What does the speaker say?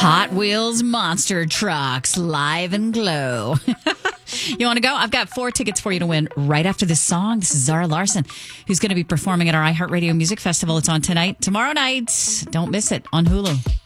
Hot Wheels monster trucks, live and glow. You want to go? I've got 4 tickets for you to win right after this song. This is Zara Larson, who's going to be performing at our iHeartRadio Music Festival. It's on tonight, tomorrow night. Don't miss it on Hulu.